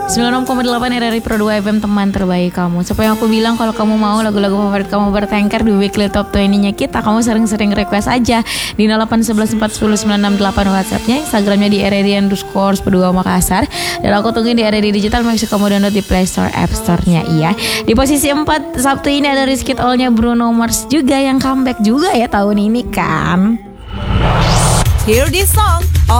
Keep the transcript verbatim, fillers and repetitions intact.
sembilan puluh enam koma delapan R R I Pro dua F M, teman terbaik kamu. Seperti yang aku bilang, kalau kamu mau lagu-lagu favorit kamu bertengkar di weekly top dua puluh-nya kita, kamu sering-sering request aja di nol delapan satu satu empat satu nol sembilan enam delapan WhatsAppnya, Instagramnya di R R I underscore dua Makassar. Dan aku tungguin di R R I Digital, make sure kamu download di Play Store, App Store-nya iya. Di posisi empat Sabtu ini ada Risk It All-nya Bruno Mars juga yang comeback juga ya tahun ini kan. Hear this song